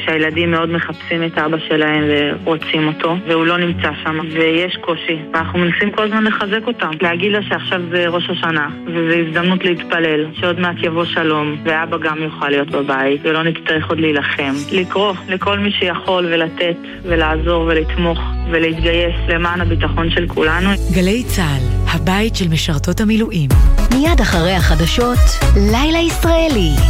שהילדים מאוד מחפשים את אבא שלהם ורוצים אותו, והוא לא נמצא שם, ויש קושי. ואנחנו מנסים כל הזמן לחזק אותם, להגיד לה שעכשיו זה ראש השנה, וזו הזדמנות להתפלל, שעוד מעט יבוא שלום, ואבא גם יוכל להיות בבית, ולא נצטרך עוד להילחם. לקרוא לכל מי שיכול ולתת ולעזור ולתמוך ולהתגייס למען הביטחון של כולנו. גלי צהל, הבית של משרתות המילואים. מיד אחרי החדשות, לילה ישראלי.